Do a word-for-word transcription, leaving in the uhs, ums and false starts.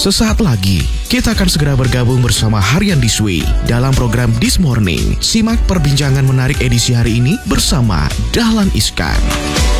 Sesaat lagi, kita akan segera bergabung bersama Harian This Way dalam program This Morning. Simak perbincangan menarik edisi hari ini bersama Dahlan Iskan.